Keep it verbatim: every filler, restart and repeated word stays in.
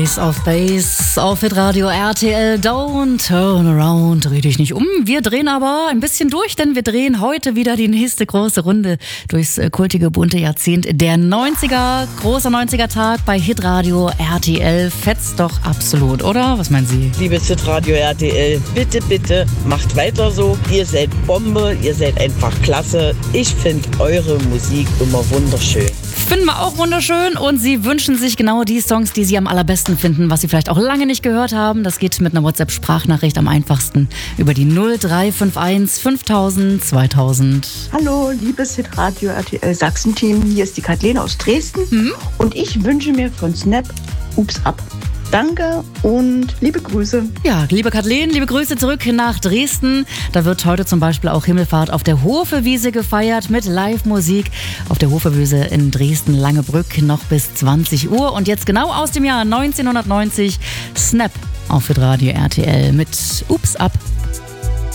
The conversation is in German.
Ace of Base auf Hitradio R T L. Don't turn around, dreh dich nicht um. Wir drehen aber ein bisschen durch, denn wir drehen heute wieder die nächste große Runde durchs kultige, bunte Jahrzehnt der neunziger. Großer neunziger-Tag bei Hitradio R T L. Fetzt doch absolut, oder? Was meinen Sie? Liebes Hitradio R T L, bitte, bitte macht weiter so. Ihr seid Bombe, ihr seid einfach klasse. Ich finde eure Musik immer wunderschön. Finden wir auch wunderschön und Sie wünschen sich genau die Songs, die Sie am allerbesten finden, was Sie vielleicht auch lange nicht gehört haben. Das geht mit einer WhatsApp-Sprachnachricht am einfachsten über die null drei fünf eins fünftausend zweitausend. Hallo, liebes Hitradio R T L Sachsen-Team, hier ist die Kathleen aus Dresden mhm. und ich wünsche mir von Snap Ups ab. Danke und liebe Grüße. Ja, liebe Kathleen, liebe Grüße zurück nach Dresden. Da wird heute zum Beispiel auch Himmelfahrt auf der Hofewiese gefeiert mit Live-Musik auf der Hofewiese in Dresden-Langebrück noch bis zwanzig Uhr. Und jetzt genau aus dem Jahr neunzehnhundertneunzig Snap auf Hitradio R T L mit Ups ab.